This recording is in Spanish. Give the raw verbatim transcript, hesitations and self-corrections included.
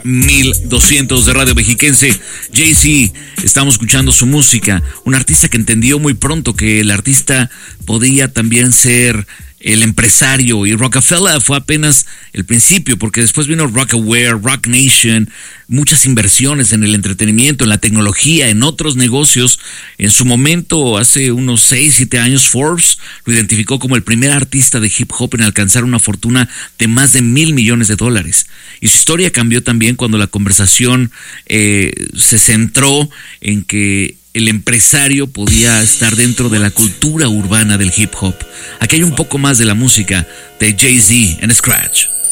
mil doscientos de Radio Mexiquense. Jay-Z, estamos escuchando su música, un artista que entendió muy pronto que el artista podía también ser el empresario, y Rockefeller fue apenas el principio, porque después vino Rockaware, Rock Nation, muchas inversiones en el entretenimiento, en la tecnología, en otros negocios. En su momento, hace unos seis, siete años, Forbes lo identificó como el primer artista de hip hop en alcanzar una fortuna de más de mil millones de dólares. Y su historia cambió también cuando la conversación eh, se centró en que el empresario podía estar dentro de la cultura urbana del hip hop. Aquí hay un poco más de la música de Jay-Z en Scratch.